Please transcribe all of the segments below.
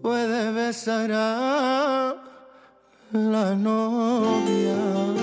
puede besar a la novia.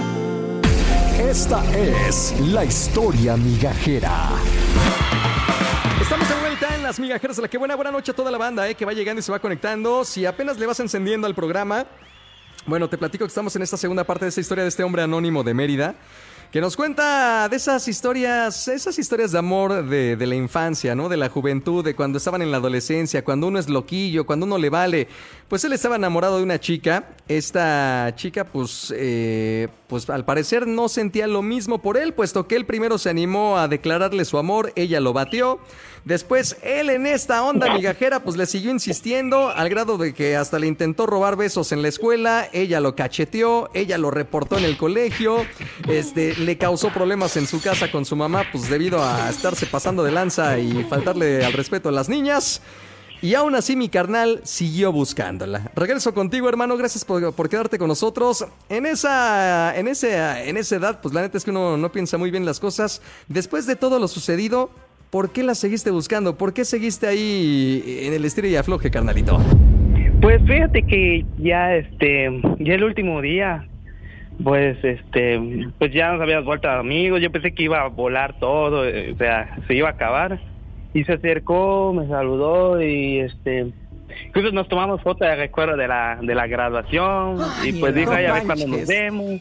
Esta es la historia migajera. Estamos de vuelta en Las Migajeras de la que buena noche a toda la banda que va llegando y se va conectando. Si apenas le vas encendiendo al programa, bueno, te platico que estamos en esta segunda parte de esta historia de este hombre anónimo de Mérida, que nos cuenta de esas historias de amor de la infancia, ¿no? De la juventud, de cuando estaban en la adolescencia, cuando uno es loquillo, cuando uno le vale. Pues él estaba enamorado de una chica. Esta chica, pues al parecer no sentía lo mismo por él, puesto que él primero se animó a declararle su amor, ella lo batió. Después, él en esta onda migajera, pues le siguió insistiendo al grado de que hasta le intentó robar besos en la escuela, ella lo cacheteó, ella lo reportó en el colegio, le causó problemas en su casa con su mamá, pues debido a estarse pasando de lanza y faltarle al respeto a las niñas. Y aún así mi carnal siguió buscándola. Regreso contigo, hermano, gracias por quedarte con nosotros. En esa edad, pues la neta es que uno no piensa muy bien las cosas. Después de todo lo sucedido, ¿por qué la seguiste buscando? ¿Por qué seguiste ahí en el estilo y afloje, carnalito? Pues fíjate que ya el último día, pues ya nos habíamos vuelto amigos. Yo pensé que iba a volar todo, o sea, se iba a acabar. Y se acercó, me saludó y incluso nos tomamos foto de recuerdo de la graduación. Ay, y pues dijo, ay, a ver cuándo nos vemos.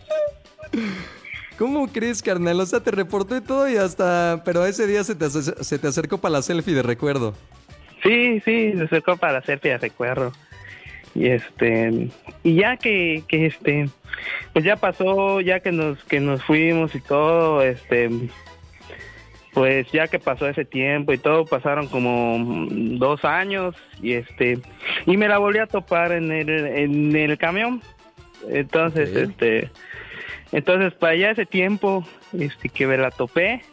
¿Cómo crees, carnal? O sea, te reportó y todo pero ese día se te acercó para la selfie de recuerdo. Sí, se acercó para la selfie de recuerdo. Y y ya que pues ya pasó, ya que nos fuimos y todo, pues ya que pasó ese tiempo y todo, pasaron como 2 años y me la volví a topar en el camión. Entonces, okay. Entonces para allá ese tiempo que me la topé,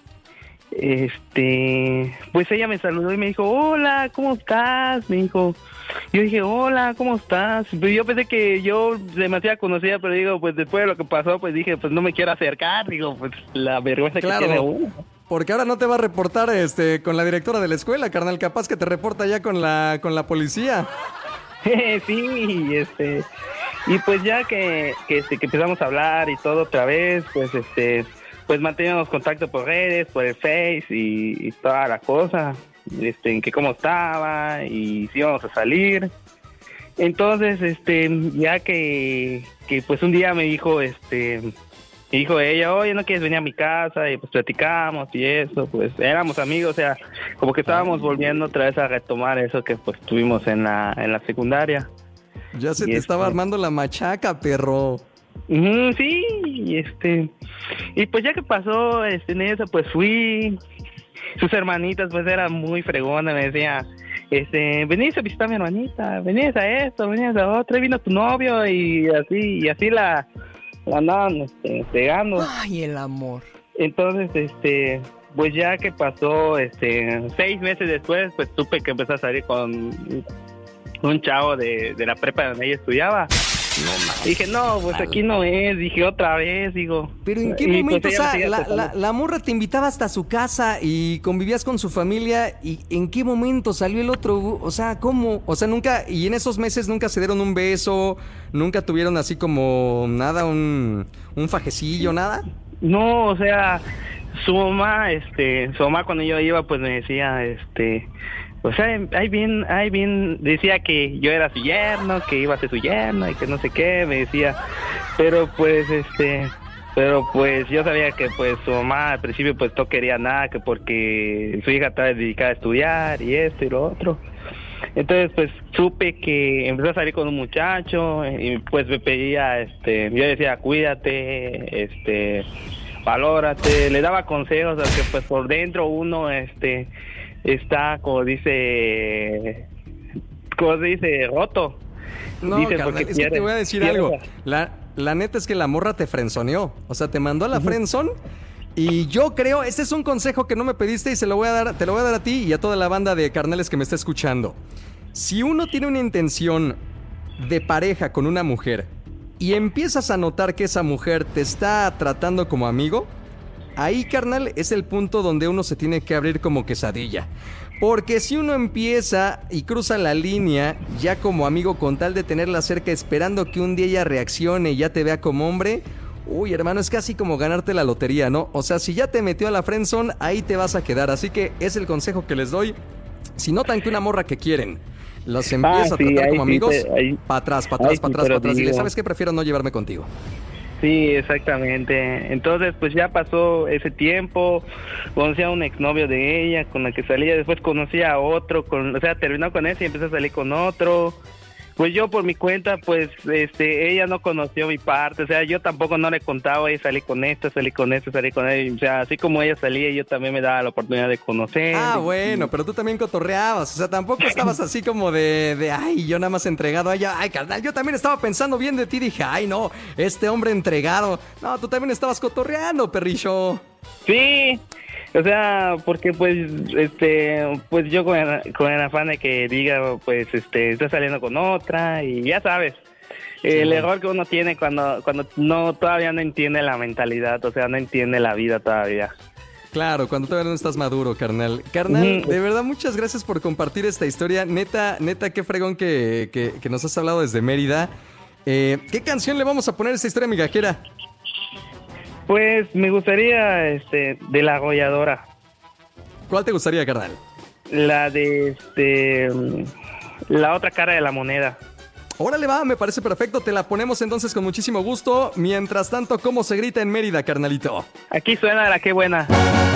pues ella me saludó y me dijo, hola, ¿cómo estás? Me dijo, yo dije, hola, ¿cómo estás? Pues yo pensé que yo demasiado conocida, pero digo, pues después de lo que pasó, pues dije, pues no me quiero acercar, digo, pues la vergüenza que tiene uno. Porque ahora no te va a reportar con la directora de la escuela, carnal, capaz que te reporta ya con la policía. Sí, y pues ya que empezamos a hablar y todo otra vez, pues manteníamos contacto por redes, por el Face y toda la cosa, en que cómo estaba y si íbamos a salir. Entonces, ya que pues un día me dijo ella, oye, ¿no quieres venir a mi casa? Y pues platicamos y eso, pues éramos amigos, o sea, como que estábamos volviendo otra vez a retomar eso que pues tuvimos en la secundaria. Ya se te estaba armando la machaca, perro. Sí, y pues ya que pasó en eso, pues fui. Sus hermanitas pues eran muy fregonas, me decía, venís a visitar a mi hermanita, venís a esto, venís a otro, y vino tu novio y así la andaban pegando. Ay, el amor. Entonces, pues ya que pasó 6 meses después, pues supe que empezó a salir con un chavo de la prepa donde ella estudiaba. No, dije, no, pues aquí no es. Dije, otra vez, digo. Pero ¿en qué momento, pues, o sea, la morra te invitaba hasta su casa y convivías con su familia? ¿Y en qué momento salió el otro? O sea, ¿cómo? O sea, nunca, y en esos meses nunca se dieron un beso, nunca tuvieron así como nada, un fajecillo, nada. No, o sea, su mamá cuando yo iba, pues me decía, o sea, ahí bien, decía que yo era su yerno, que iba a ser su yerno y que no sé qué, me decía, pero pues yo sabía que pues su mamá al principio pues no quería nada, que porque su hija estaba dedicada a estudiar y esto y lo otro. Entonces pues supe que empezó a salir con un muchacho y pues me pedía, yo decía, cuídate, valórate, le daba consejos, que pues por dentro uno, está, como dice, roto. No, dice, carnal, es que te voy a decir algo. La neta es que la morra te frenzoneó. O sea, te mandó a la frenzón. Y yo creo, este es un consejo que no me pediste y te lo voy a dar a ti y a toda la banda de carnales que me está escuchando. Si uno tiene una intención de pareja con una mujer y empiezas a notar que esa mujer te está tratando como amigo, ahí, carnal, es el punto donde uno se tiene que abrir como quesadilla. Porque si uno empieza y cruza la línea ya como amigo con tal de tenerla cerca esperando que un día ella reaccione y ya te vea como hombre, uy, hermano, es casi como ganarte la lotería, ¿no? O sea, si ya te metió a la friendzone, ahí te vas a quedar. Así que es el consejo que les doy. Si notan que una morra que quieren los empieza a tratar como amigos, para atrás, para atrás, para atrás, para atrás. Dile, ¿sabes qué? Prefiero no llevarme contigo. Sí, exactamente. Entonces, pues ya pasó ese tiempo, conocí a un exnovio de ella con la que salía, después conocí a otro, o sea, terminó con ese y empecé a salir con otro. Pues yo por mi cuenta, pues, ella no conoció mi parte, o sea, yo tampoco no le contaba, y salí con esta, salí con esta, salí con ella, o sea, así como ella salía, yo también me daba la oportunidad de conocer. Ah, bueno, pero tú también cotorreabas, o sea, tampoco estabas así como ay, yo nada más entregado a ella, ay, carnal, yo también estaba pensando bien de ti, dije, ay, no, este hombre entregado, no, tú también estabas cotorreando, perrillo. Sí. O sea, porque pues yo con el afán de que diga, pues está saliendo con otra y ya sabes, el error que uno tiene cuando no todavía no entiende la mentalidad, o sea, no entiende la vida todavía. Claro, cuando todavía no estás maduro, carnal. Carnal, de verdad, muchas gracias por compartir esta historia. Neta, qué fregón que nos has hablado desde Mérida. ¿Qué canción le vamos a poner a esta historia migajera? Pues me gustaría de La Arrolladora. ¿Cuál te gustaría, carnal? La de La Otra Cara de la Moneda. Órale, va, me parece perfecto. Te la ponemos entonces con muchísimo gusto. Mientras tanto, ¿cómo se grita en Mérida, carnalito? Aquí suena la Qué Buena.